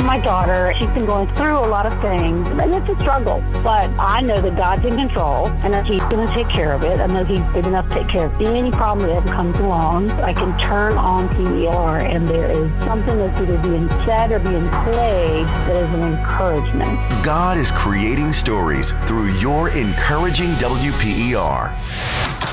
my daughter. She's been going through a lot of things, and it's a struggle. But I know that God's in control, and that He's going to take care of it. I know He's big enough to take care of any problem that ever comes along. I can turn on PER, and there is something that's either being said or being played that is an encouragement. God is creating stories through your encouraging WPER.